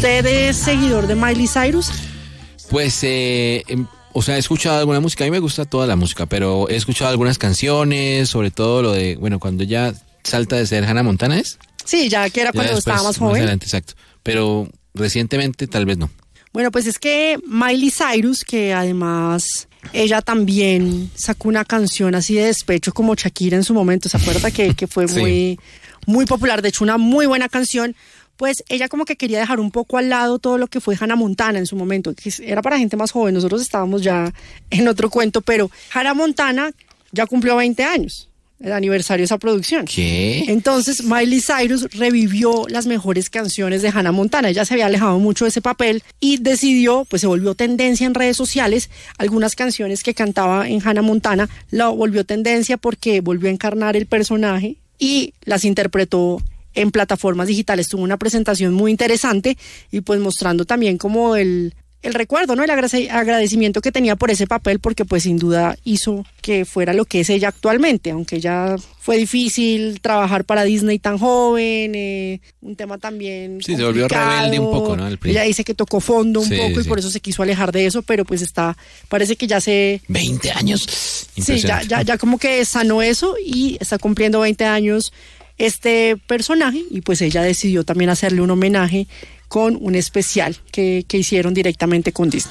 ¿Usted es seguidor de Miley Cyrus? Pues, o sea, he escuchado alguna música, a mí me gusta toda la música, pero he escuchado algunas canciones, sobre todo lo de, bueno, cuando ella salta de ser Hannah Montana, ¿es? Sí, ya que era cuando después, estaba más joven. Adelante, exacto, pero recientemente tal vez no. Bueno, pues es que Miley Cyrus, que además ella también sacó una canción así de despecho como Shakira en su momento, ¿se acuerda? Que fue Sí. muy popular, de hecho una muy buena canción. Pues ella como que quería dejar un poco al lado todo lo que fue Hannah Montana en su momento, que era para gente más joven, nosotros estábamos ya en otro cuento, pero Hannah Montana ya cumplió 20 años, el aniversario de esa producción. ¿Qué? Entonces Miley Cyrus revivió las mejores canciones de Hannah Montana. Ella se había alejado mucho de ese papel y decidió, pues se volvió tendencia en redes sociales. Algunas canciones que cantaba en Hannah Montana la volvió tendencia porque volvió a encarnar el personaje y las interpretó en plataformas digitales. Tuvo una presentación muy interesante y pues mostrando también como el recuerdo, ¿no? El agradecimiento que tenía por ese papel, porque pues sin duda hizo que fuera lo que es ella actualmente, aunque ya fue difícil trabajar para Disney tan joven, un tema también Sí, se volvió rebelde un poco, ¿no? Ella dice que tocó fondo un poco y sí. por eso se quiso alejar de eso, pero pues parece que ya 20 años. Sí, ya como que sanó eso y está cumpliendo 20 años este personaje y pues ella decidió también hacerle un homenaje con un especial que hicieron directamente con Disney.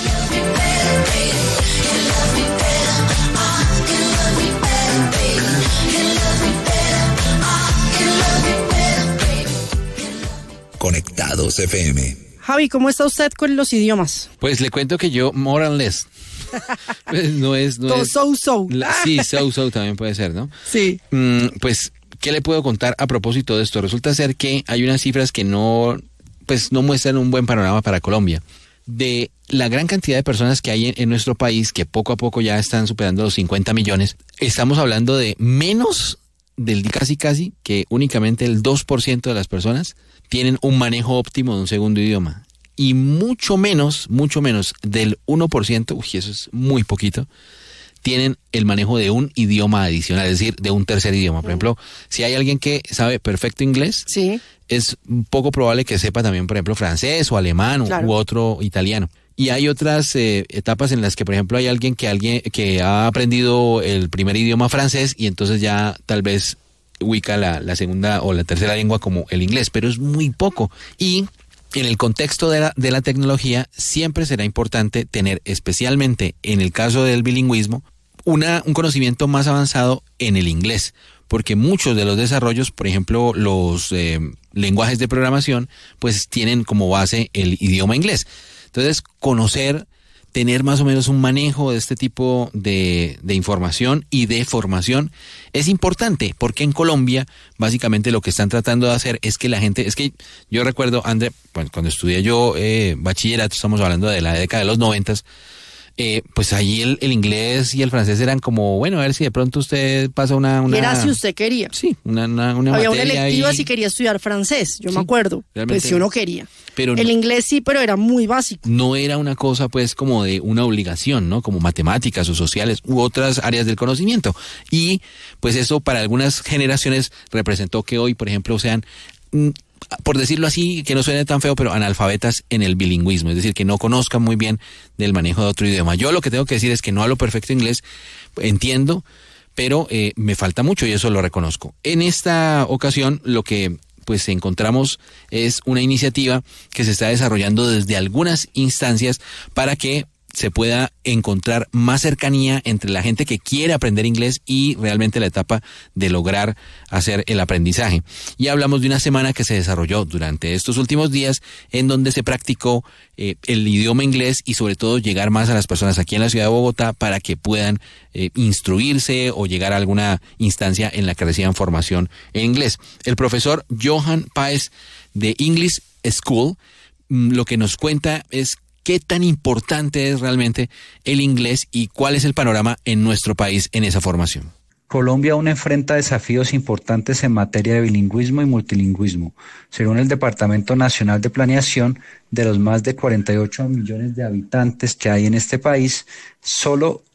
Conectados FM. Javi, ¿cómo está usted con los idiomas? Pues le cuento que yo, more or less. Pues no es. So. Sí, so también puede ser, ¿no? Sí. Pues, ¿qué le puedo contar a propósito de esto? Resulta ser que hay unas cifras que no muestran un buen panorama para Colombia. De la gran cantidad de personas que hay en nuestro país, que poco a poco ya están superando los 50 millones, estamos hablando de menos del casi que únicamente el 2% de las personas tienen un manejo óptimo de un segundo idioma. Y mucho menos del 1%, eso es muy poquito, tienen el manejo de un idioma adicional, es decir, de un tercer idioma. Por ejemplo, si hay alguien que sabe perfecto inglés, sí, es poco probable que sepa también, por ejemplo, francés o alemán, claro, u otro italiano. Y hay otras etapas en las que, por ejemplo, hay alguien que ha aprendido el primer idioma francés y entonces ya tal vez ubica la segunda o la tercera lengua como el inglés, pero es muy poco. Y en el contexto de la tecnología siempre será importante tener, especialmente en el caso del bilingüismo, un conocimiento más avanzado en el inglés, porque muchos de los desarrollos, por ejemplo, los lenguajes de programación, pues tienen como base el idioma inglés. Entonces, tener más o menos un manejo de este tipo de información y de formación es importante, porque en Colombia básicamente lo que están tratando de hacer es que la gente, es que yo recuerdo, André, cuando estudié yo bachillerato, estamos hablando de la década de los 90s, pues allí el inglés y el francés eran como, bueno, a ver si de pronto usted pasa una... Y era si usted quería. Sí, una había una electiva ahí. Si quería estudiar francés, yo me acuerdo, pues si uno quería. Pero el inglés sí, pero era muy básico. No era una cosa pues como de una obligación, ¿no? Como matemáticas o sociales u otras áreas del conocimiento. Y pues eso para algunas generaciones representó que hoy, por ejemplo, sean... por decirlo así, que no suene tan feo, pero analfabetas en el bilingüismo, es decir, que no conozcan muy bien del manejo de otro idioma. Yo lo que tengo que decir es que no hablo perfecto inglés, entiendo, pero me falta mucho y eso lo reconozco. En esta ocasión, lo que pues encontramos es una iniciativa que se está desarrollando desde algunas instancias para que se pueda encontrar más cercanía entre la gente que quiere aprender inglés y realmente la etapa de lograr hacer el aprendizaje. Y hablamos de una semana que se desarrolló durante estos últimos días en donde se practicó el idioma inglés y sobre todo llegar más a las personas aquí en la ciudad de Bogotá para que puedan instruirse o llegar a alguna instancia en la que reciban formación en inglés. El profesor Johan Páez de English School lo que nos cuenta es qué tan importante es realmente el inglés y cuál es el panorama en nuestro país en esa formación. Colombia aún enfrenta desafíos importantes en materia de bilingüismo y multilingüismo. Según el Departamento Nacional de Planeación, de los más de 48 millones de habitantes que hay en este país, solo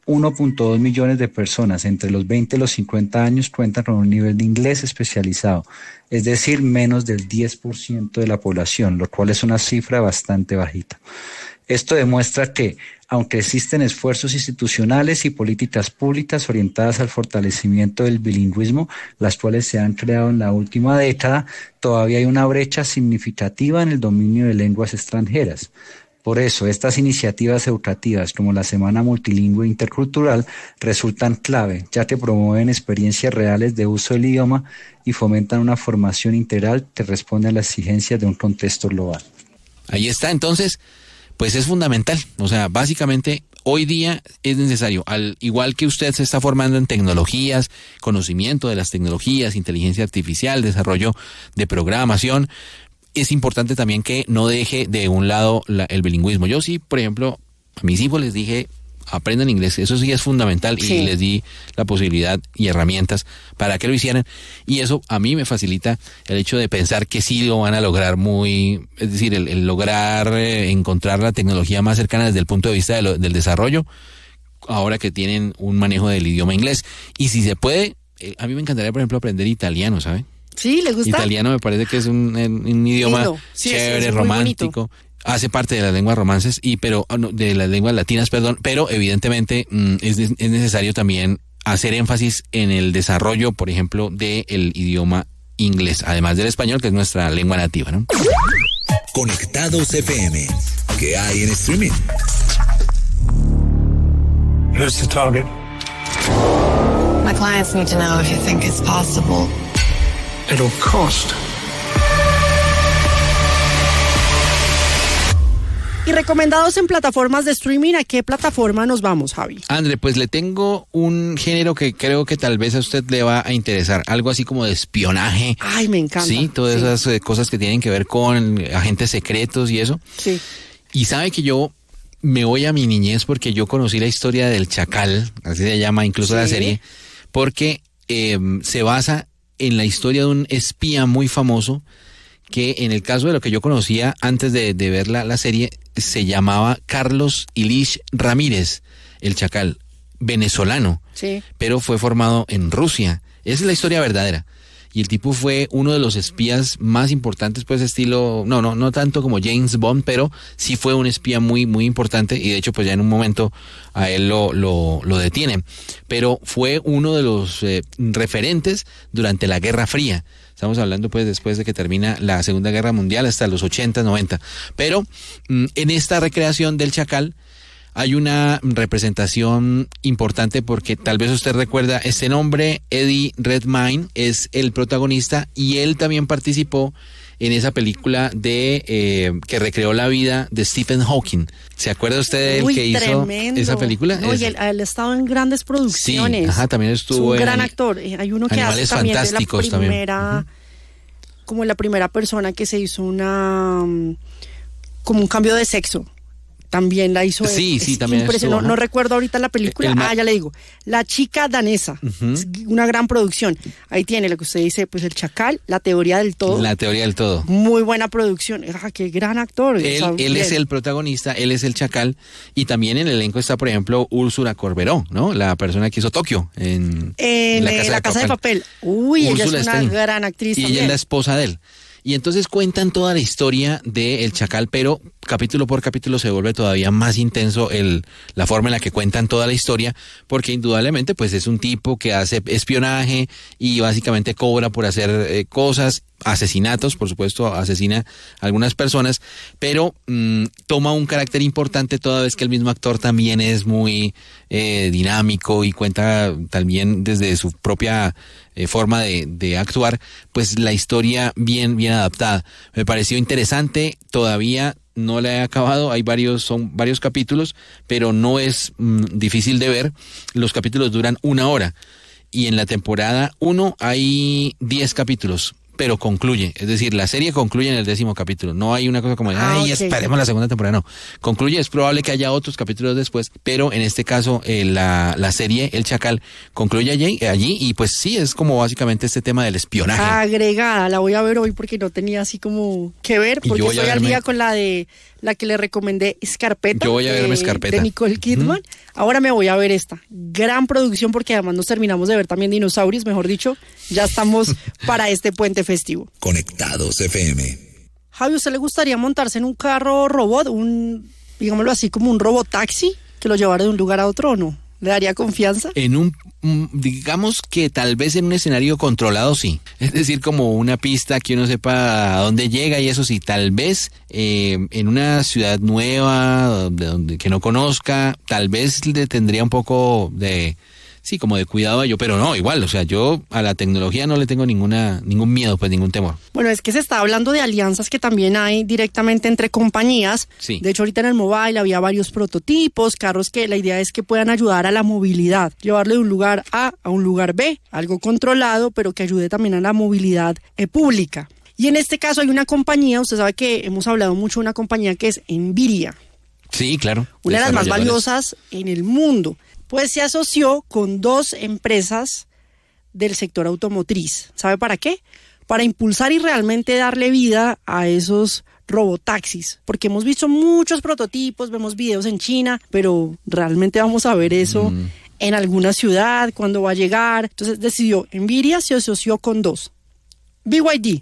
1.2 millones de personas entre los 20 y los 50 años cuentan con un nivel de inglés especializado, es decir, menos del 10% de la población, lo cual es una cifra bastante bajita. Esto demuestra que, aunque existen esfuerzos institucionales y políticas públicas orientadas al fortalecimiento del bilingüismo, las cuales se han creado en la última década, todavía hay una brecha significativa en el dominio de lenguas extranjeras. Por eso, estas iniciativas educativas como la Semana Multilingüe Intercultural resultan clave, ya que promueven experiencias reales de uso del idioma y fomentan una formación integral que responde a las exigencias de un contexto global. Ahí está, entonces, pues es fundamental. O sea, básicamente, hoy día es necesario, al igual que usted se está formando en tecnologías, conocimiento de las tecnologías, inteligencia artificial, desarrollo de programación, es importante también que no deje de un lado el bilingüismo. Yo sí, por ejemplo, a mis hijos les dije, aprendan inglés, eso sí es fundamental, Sí. y les di la posibilidad y herramientas para que lo hicieran, y eso a mí me facilita el hecho de pensar que sí lo van a lograr es decir, el lograr encontrar la tecnología más cercana desde el punto de vista del desarrollo, ahora que tienen un manejo del idioma inglés. Y si se puede, a mí me encantaría, por ejemplo, aprender italiano, ¿sabe? ¿Sí? ¿Le gusta? Italiano me parece que es un idioma Lindo. Sí, chévere, es muy romántico. Hace parte de las lenguas romances de las lenguas latinas, pero evidentemente es necesario también hacer énfasis en el desarrollo, por ejemplo, del idioma inglés, además del español, que es nuestra lengua nativa, ¿no? Conectados FM. ¿Qué hay en streaming? Who's the target? My clients need to know if you think it's possible. It'll cost. Y recomendados en plataformas de streaming, ¿a qué plataforma nos vamos, Javi? André, pues le tengo un género que creo que tal vez a usted le va a interesar, algo así como de espionaje. Ay, me encanta. Sí, todas esas cosas que tienen que ver con agentes secretos y eso. Sí. Y sabe que yo me voy a mi niñez porque yo conocí la historia del Chacal, así se llama incluso la Sí. serie, porque se basa en la historia de un espía muy famoso que, en el caso de lo que yo conocía antes de ver la serie, se llamaba Carlos Ilich Ramírez, el Chacal, venezolano, Sí. pero fue formado en Rusia. Esa es la historia verdadera. Y el tipo fue uno de los espías más importantes, pues estilo, no tanto como James Bond, pero sí fue un espía muy, muy importante, y de hecho pues ya en un momento a él lo detienen. Pero fue uno de los referentes durante la Guerra Fría. Estamos hablando pues después de que termina la Segunda Guerra Mundial hasta los 80, 90. Pero en esta recreación del Chacal hay una representación importante porque tal vez usted recuerda este nombre, Eddie Redmayne es el protagonista, y él también participó en esa película que recreó la vida de Stephen Hawking. ¿Se acuerda usted del que tremendo. hizo esa película? No, y él ha estado en grandes producciones. Sí, ajá, también estuvo es un gran en actor. Hay uno que Animales hace también de la Fantásticos primera, como la primera persona que se hizo como un cambio de sexo. También la hizo él. Sí, sí, Es también impresionante. estuvo, No ajá. recuerdo ahorita la película. Ya le digo. La chica danesa. Es una gran producción. Ahí tiene lo que usted dice, pues el Chacal, la teoría del todo. La teoría del todo. Muy buena producción. Qué gran actor. Él es el protagonista, él es el Chacal, y también en el elenco está, por ejemplo, Úrsula Corberó, ¿no? La persona que hizo Tokio en La Casa de Papel. Uy, ella Úrsula es una Stein. gran actriz Y ella también. es la esposa de él. Y entonces cuentan toda la historia de El Chacal, pero capítulo por capítulo se vuelve todavía más intenso la forma en la que cuentan toda la historia, porque indudablemente pues es un tipo que hace espionaje y básicamente cobra por hacer cosas, asesinatos, por supuesto, asesina a algunas personas, pero toma un carácter importante toda vez que el mismo actor también es muy dinámico y cuenta también desde su propia forma de actuar, pues la historia bien adaptada. Me pareció interesante, todavía no la he acabado, son varios capítulos, pero no es difícil de ver. Los capítulos duran 1 hora y en la temporada 1 hay 10 capítulos. pero concluye. Es decir, la serie concluye en el 10º capítulo. No hay una cosa como, okay. esperemos la segunda temporada. No. Concluye, es probable que haya otros capítulos después, pero en este caso, la serie, El Chacal, concluye allí y pues sí, es como básicamente este tema del espionaje. Agregada, la voy a ver hoy porque no tenía así como que ver, porque estoy al día con la que le recomendé, Scarpetta. Yo voy a verme Scarpetta. De Nicole Kidman. Ahora me voy a ver esta. Gran producción porque además nos terminamos de ver también Dinosaurios, mejor dicho, ya estamos para este puente festivo. Conectados FM. Javi, ¿usted le gustaría montarse en un carro robot, digámoslo así, como un robotaxi que lo llevara de un lugar a otro o no? ¿Le daría confianza? Digamos que tal vez en un escenario controlado sí. Es decir, como una pista que uno sepa a dónde llega y eso sí. Tal vez en una ciudad nueva, que no conozca, tal vez le tendría un poco de... Sí, como de cuidado a ello, pero no, igual, o sea, yo a la tecnología no le tengo ningún miedo, pues ningún temor. Bueno, es que se está hablando de alianzas que también hay directamente entre compañías. Sí. De hecho, ahorita en el mobile había varios prototipos, carros que la idea es que puedan ayudar a la movilidad, llevarle de un lugar A a un lugar B, algo controlado, pero que ayude también a la movilidad pública. Y en este caso hay una compañía, usted sabe que hemos hablado mucho de una compañía que es Nvidia. Sí, claro. Una de las más valiosas en el mundo. Pues se asoció con 2 empresas del sector automotriz. ¿Sabe para qué? Para impulsar y realmente darle vida a esos robotaxis. Porque hemos visto muchos prototipos, vemos videos en China, pero realmente vamos a ver eso en alguna ciudad, cuándo va a llegar. Entonces decidió, Nvidia se asoció con 2. BYD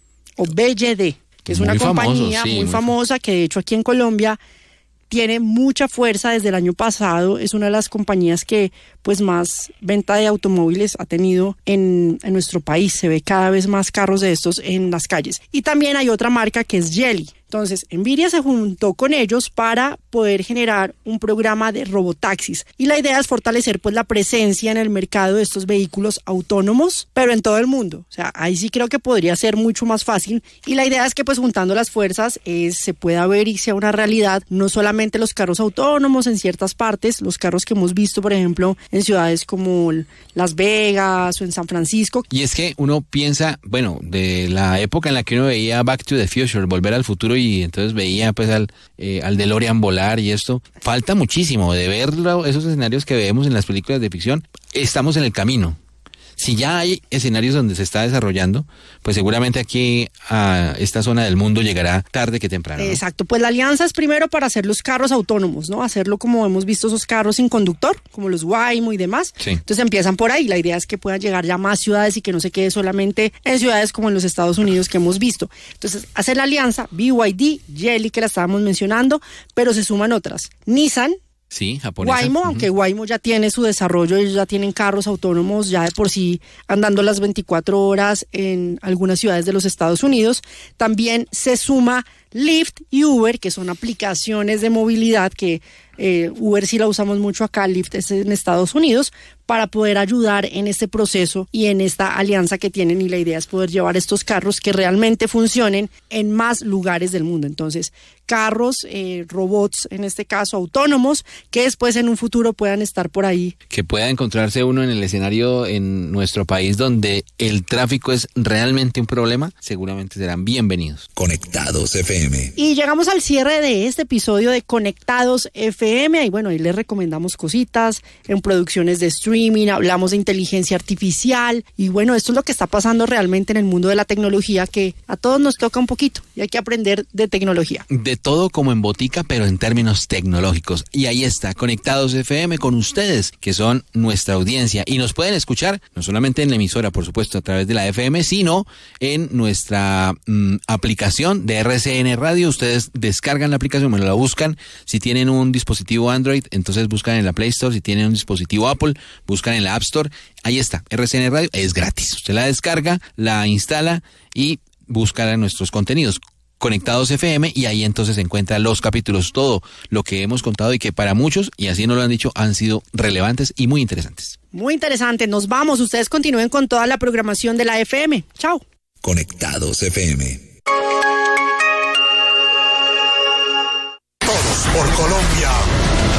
o BYD, que es una compañía muy famosa que de hecho aquí en Colombia tiene mucha fuerza desde el año pasado, es una de las compañías que pues más venta de automóviles ha tenido en nuestro país, se ve cada vez más carros de estos en las calles. Y también hay otra marca que es Geely. Entonces, Nvidia se juntó con ellos para poder generar un programa de robotaxis. Y la idea es fortalecer pues la presencia en el mercado de estos vehículos autónomos, pero en todo el mundo. O sea, ahí sí creo que podría ser mucho más fácil. Y la idea es que pues juntando las fuerzas se pueda ver y sea una realidad, no solamente los carros autónomos en ciertas partes, los carros que hemos visto, por ejemplo, en ciudades como Las Vegas o en San Francisco. Y es que uno piensa, bueno, de la época en la que uno veía Back to the Future, Volver al Futuro, y entonces veía pues al DeLorean volar y esto. Falta muchísimo de ver esos escenarios que vemos en las películas de ficción. Estamos en el camino. Si ya hay escenarios donde se está desarrollando, pues seguramente aquí a esta zona del mundo llegará tarde que temprano, ¿no? Exacto, pues la alianza es primero para hacer los carros autónomos, ¿no? Hacerlo como hemos visto esos carros sin conductor, como los Waymo y demás. Sí. Entonces empiezan por ahí, la idea es que puedan llegar ya a más ciudades y que no se quede solamente en ciudades como en los Estados Unidos que hemos visto. Entonces hacer la alianza, BYD, Geely, que la estábamos mencionando, pero se suman otras. Nissan, Sí, japonesa. Waymo, aunque Waymo ya tiene su desarrollo, ellos ya tienen carros autónomos ya de por sí andando las 24 horas en algunas ciudades de los Estados Unidos. También se suma Lyft y Uber, que son aplicaciones de movilidad que Uber sí la usamos mucho acá, Lyft es en Estados Unidos, para poder ayudar en este proceso y en esta alianza que tienen, y la idea es poder llevar estos carros que realmente funcionen en más lugares del mundo. Entonces, carros, robots, en este caso autónomos, que después en un futuro puedan estar por ahí. Que pueda encontrarse uno en el escenario en nuestro país donde el tráfico es realmente un problema, seguramente serán bienvenidos. Conectados FM. Y llegamos al cierre de este episodio de Conectados FM, y bueno, ahí les recomendamos cositas en producciones de streaming, hablamos de inteligencia artificial, y bueno, esto es lo que está pasando realmente en el mundo de la tecnología, que a todos nos toca un poquito y hay que aprender de tecnología. De todo como en botica, pero en términos tecnológicos. Y ahí está, Conectados FM con ustedes, que son nuestra audiencia, y nos pueden escuchar no solamente en la emisora, por supuesto, a través de la FM, sino en nuestra aplicación de RCN Radio. Ustedes descargan la aplicación, bueno, la buscan. Si tienen un dispositivo Android, entonces buscan en la Play Store. Si tienen un dispositivo Apple, buscan en la App Store. Ahí está, RCN Radio, es gratis. Usted la descarga, la instala y busca nuestros contenidos. Conectados FM, y ahí entonces se encuentran los capítulos, todo lo que hemos contado y que para muchos, y así nos lo han dicho, han sido relevantes y muy interesantes. Muy interesante, nos vamos, ustedes continúen con toda la programación de la FM. Chao. Conectados FM. Todos por Colombia.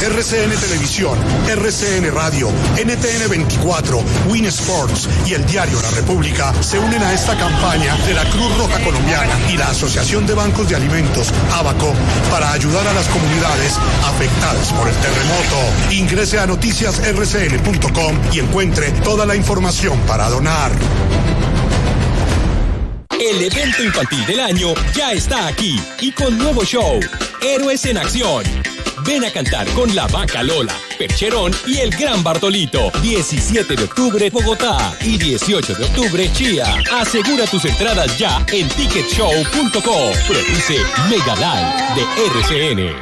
RCN Televisión, RCN Radio, NTN 24, Win Sports y el diario La República se unen a esta campaña de la Cruz Roja Colombiana y la Asociación de Bancos de Alimentos, ABACO, para ayudar a las comunidades afectadas por el terremoto. Ingrese a noticiasrcn.com y encuentre toda la información para donar. El evento infantil del año ya está aquí y con nuevo show, Héroes en Acción. Ven a cantar con La Vaca Lola, Percherón y el Gran Bartolito. 17 de octubre, Bogotá y 18 de octubre, Chía. Asegura tus entradas ya en ticketshow.co. Produce Mega Live de RCN.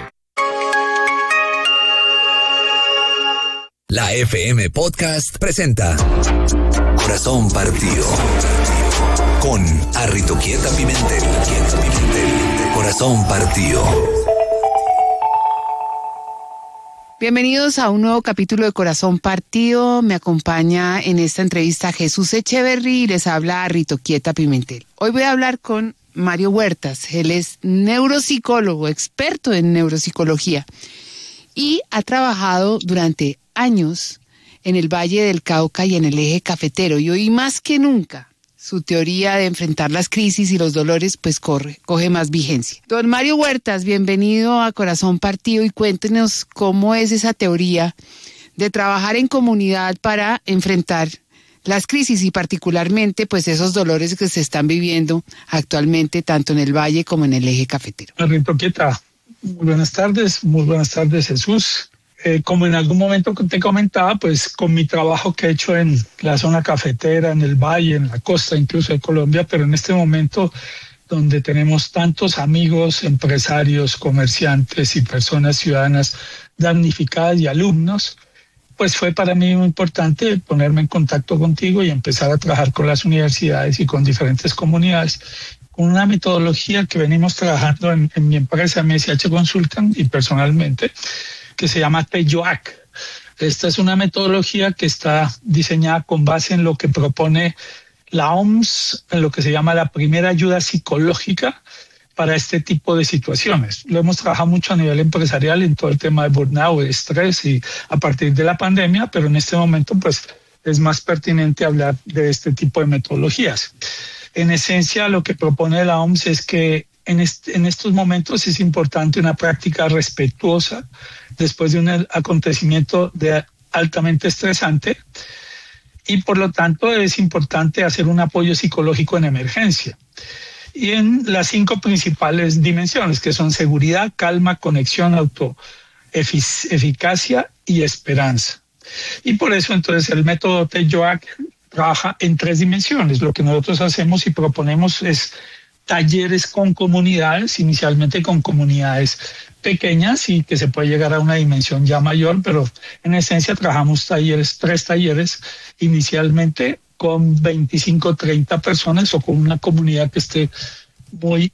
La FM Podcast presenta Corazón Partido con Arritoquieta Pimentel. Corazón Partido. Bienvenidos a un nuevo capítulo de Corazón Partido. Me acompaña en esta entrevista Jesús Echeverry y les habla Arritoquieta Pimentel. Hoy voy a hablar con Mario Huertas. Él es neuropsicólogo, experto en neuropsicología y ha trabajado durante años en el Valle del Cauca y en el Eje Cafetero. Y hoy más que nunca su teoría de enfrentar las crisis y los dolores pues coge más vigencia. Don Mario Huertas, bienvenido a Corazón Partido y cuéntenos cómo es esa teoría de trabajar en comunidad para enfrentar las crisis y particularmente pues esos dolores que se están viviendo actualmente tanto en el Valle como en el Eje Cafetero. Arritoquieta, muy buenas tardes Jesús. Como en algún momento te comentaba, pues con mi trabajo que he hecho en la zona cafetera, en el Valle, en la costa incluso de Colombia, pero en este momento donde tenemos tantos amigos, empresarios, comerciantes y personas ciudadanas damnificadas y alumnos, pues fue para mí muy importante ponerme en contacto contigo y empezar a trabajar con las universidades y con diferentes comunidades, con una metodología que venimos trabajando en mi empresa MSH Consultant y personalmente, que se llama TEYOAC. Esta es una metodología que está diseñada con base en lo que propone la OMS, en lo que se llama la primera ayuda psicológica para este tipo de situaciones. Lo hemos trabajado mucho a nivel empresarial en todo el tema de burnout, de estrés y a partir de la pandemia, pero en este momento pues es más pertinente hablar de este tipo de metodologías. En esencia, lo que propone la OMS es que en estos momentos es importante una práctica respetuosa después de un acontecimiento altamente estresante y por lo tanto es importante hacer un apoyo psicológico en emergencia. Y en las 5 principales dimensiones que son seguridad, calma, conexión, eficacia y esperanza. Y por eso entonces el método TEYOAC trabaja en 3 dimensiones. Lo que nosotros hacemos y proponemos es talleres con comunidades, inicialmente con comunidades pequeñas y que se puede llegar a una dimensión ya mayor, pero en esencia trabajamos 3 talleres inicialmente con 25 o 30 personas o con una comunidad que esté muy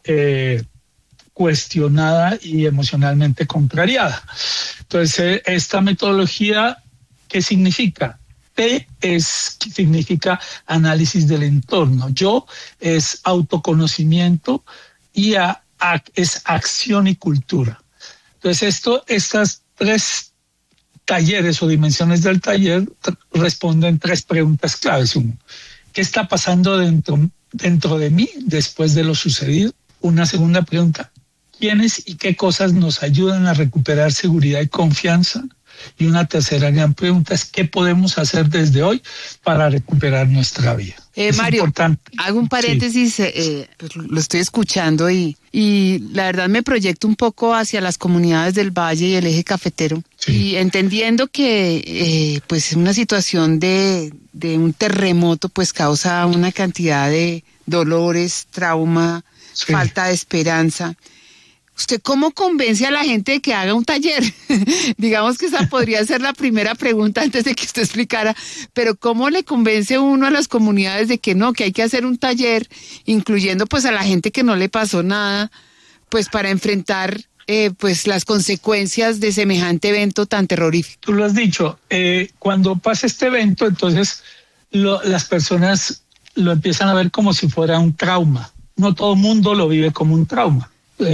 cuestionada y emocionalmente contrariada. Entonces, esta metodología, ¿qué significa? P significa análisis del entorno. Yo es autoconocimiento y es acción y cultura. Entonces estas 3 talleres o dimensiones del taller responden 3 preguntas claves. 1, ¿qué está pasando dentro de mí después de lo sucedido? Una segunda pregunta, ¿quiénes y qué cosas nos ayudan a recuperar seguridad y confianza? Y una tercera gran pregunta es ¿qué podemos hacer desde hoy para recuperar nuestra vida? Mario, importante. Hago un paréntesis, sí. Lo estoy escuchando y la verdad me proyecto un poco hacia las comunidades del Valle y el Eje Cafetero. Sí. Y entendiendo que pues una situación de un terremoto pues causa una cantidad de dolores, trauma, sí, falta de esperanza. ¿Usted cómo convence a la gente de que haga un taller? Digamos que esa podría ser la primera pregunta antes de que usted explicara, pero ¿cómo le convence uno a las comunidades de que no, que hay que hacer un taller, incluyendo pues a la gente que no le pasó nada, pues para enfrentar pues las consecuencias de semejante evento tan terrorífico? Tú lo has dicho, cuando pasa este evento, entonces las personas lo empiezan a ver como si fuera un trauma. No todo el mundo lo vive como un trauma.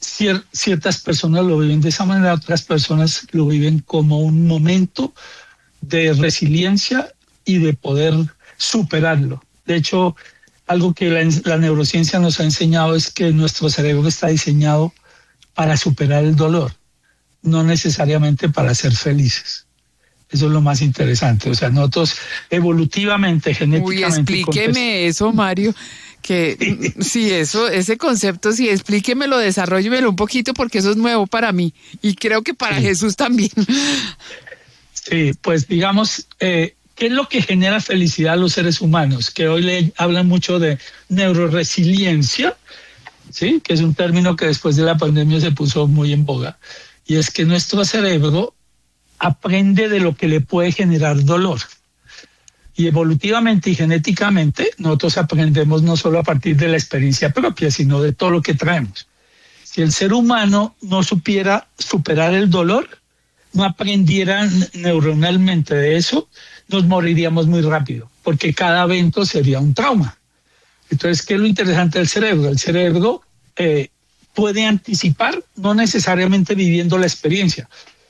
ciertas personas lo viven de esa manera, otras personas lo viven como un momento de resiliencia y de poder superarlo. De hecho, algo que la neurociencia nos ha enseñado es que nuestro cerebro está diseñado para superar el dolor, no necesariamente para ser felices. Eso es lo más interesante. O sea, nosotros evolutivamente, genéticamente... Uy, explíqueme eso, Mario. Que sí, ese concepto, sí, explíquemelo, desarróllemelo un poquito, porque eso es nuevo para mí y creo que para Jesús también. Sí, pues digamos, ¿qué es lo que genera felicidad a los seres humanos? Que hoy le hablan mucho de neuroresiliencia, ¿sí? Que es un término que después de la pandemia se puso muy en boga. Y es que nuestro cerebro aprende de lo que le puede generar dolor. Y evolutivamente y genéticamente nosotros aprendemos no solo a partir de la experiencia propia, sino de todo lo que traemos. Si el ser humano no supiera superar el dolor, no aprendiera neuronalmente de eso, nos moriríamos muy rápido, porque cada evento sería un trauma. Entonces, ¿qué es lo interesante del cerebro? El cerebro puede anticipar, no necesariamente viviendo la experiencia.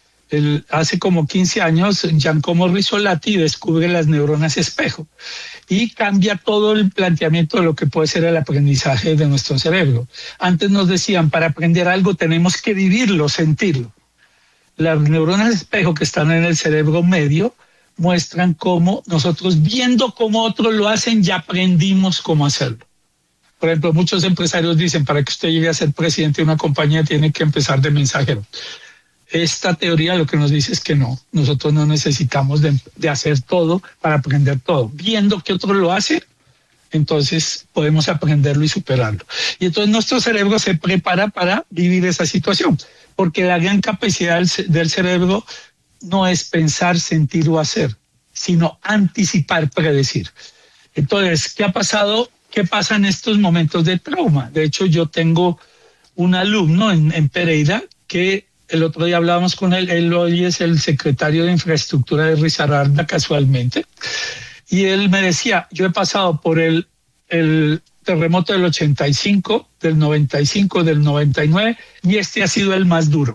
Hace como 15 años, Giacomo Rizzolatti descubre las neuronas espejo y cambia todo el planteamiento de lo que puede ser el aprendizaje de nuestro cerebro. Antes nos decían, para aprender algo tenemos que vivirlo, sentirlo. Las neuronas espejo que están en el cerebro medio muestran cómo nosotros, viendo cómo otros lo hacen, ya aprendimos cómo hacerlo. Por ejemplo, muchos empresarios dicen, para que usted llegue a ser presidente de una compañía tiene que empezar de mensajero. Esta teoría lo que nos dice es que no, nosotros no necesitamos de hacer todo para aprender todo. Viendo que otro lo hace, entonces podemos aprenderlo y superarlo. Y entonces nuestro cerebro se prepara para vivir esa situación, porque la gran capacidad del cerebro no es pensar, sentir o hacer, sino anticipar, predecir. Entonces, ¿qué ha pasado? ¿Qué pasa en estos momentos de trauma? De hecho, yo tengo un alumno en Pereira que el otro día hablábamos con él hoy es el secretario de infraestructura de Risaralda casualmente, y él me decía, yo he pasado por el terremoto del 85, del 95, del 99, y este ha sido el más duro.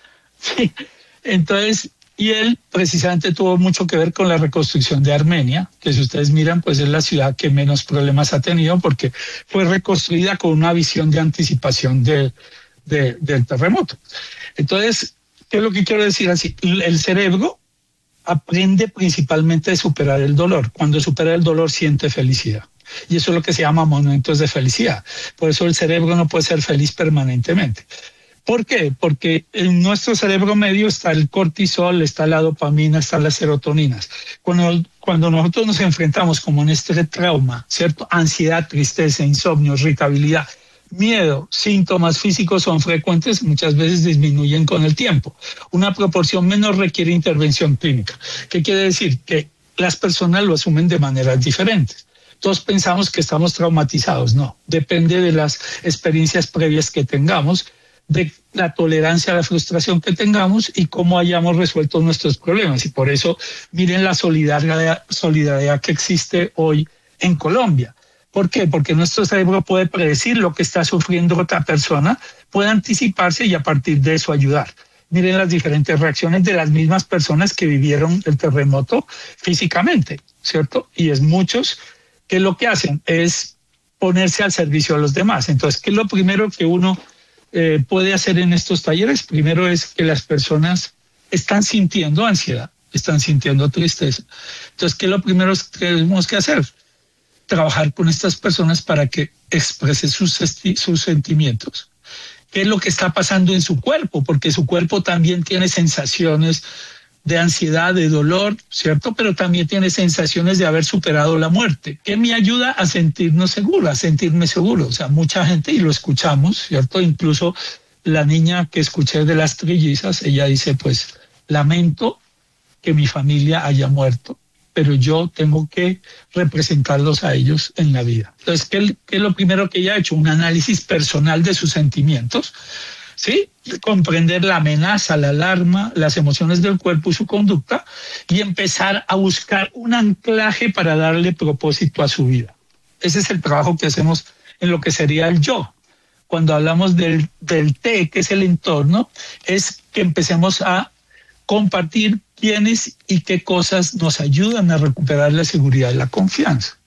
Sí. Entonces, y él precisamente tuvo mucho que ver con la reconstrucción de Armenia, que si ustedes miran, pues es la ciudad que menos problemas ha tenido porque fue reconstruida con una visión de anticipación del terremoto. Entonces, ¿qué es lo que quiero decir así? El cerebro aprende principalmente de superar el dolor. Cuando supera el dolor siente felicidad. Y eso es lo que se llama momentos de felicidad. Por eso el cerebro no puede ser feliz permanentemente. ¿Por qué? Porque en nuestro cerebro medio está el cortisol, está la dopamina, están las serotoninas. Cuando nosotros nos enfrentamos como en este trauma, ¿cierto? Ansiedad, tristeza, insomnio, irritabilidad, miedo, síntomas físicos son frecuentes, muchas veces disminuyen con el tiempo. Una proporción menor requiere intervención clínica. ¿Qué quiere decir? Que las personas lo asumen de maneras diferentes. Todos pensamos que estamos traumatizados. No, depende de las experiencias previas que tengamos, de la tolerancia a la frustración que tengamos y cómo hayamos resuelto nuestros problemas. Y por eso, miren la solidaridad que existe hoy en Colombia. ¿Por qué? Porque nuestro cerebro puede predecir lo que está sufriendo otra persona, puede anticiparse y a partir de eso ayudar. Miren las diferentes reacciones de las mismas personas que vivieron el terremoto físicamente, ¿cierto? Y es muchos que lo que hacen es ponerse al servicio de los demás. Entonces, ¿qué es lo primero que uno puede hacer en estos talleres? Primero es que las personas están sintiendo ansiedad, están sintiendo tristeza. Entonces, ¿qué es lo primero que tenemos que hacer? Trabajar con estas personas para que expresen sus sentimientos. ¿Qué es lo que está pasando en su cuerpo? Porque su cuerpo también tiene sensaciones de ansiedad, de dolor, ¿cierto? Pero también tiene sensaciones de haber superado la muerte. ¿Qué me ayuda a sentirnos seguros, a sentirme seguro? O sea, mucha gente, y lo escuchamos, ¿cierto? Incluso la niña que escuché de las trillizas, ella dice, pues, lamento que mi familia haya muerto, pero yo tengo que representarlos a ellos en la vida. Entonces, ¿qué es lo primero que ella ha hecho? Un análisis personal de sus sentimientos, ¿sí? Comprender la amenaza, la alarma, las emociones del cuerpo y su conducta, y empezar a buscar un anclaje para darle propósito a su vida. Ese es el trabajo que hacemos en lo que sería el yo. cuando hablamos del T, que es el entorno, es que empecemos a compartir quiénes y qué cosas nos ayudan a recuperar la seguridad y la confianza.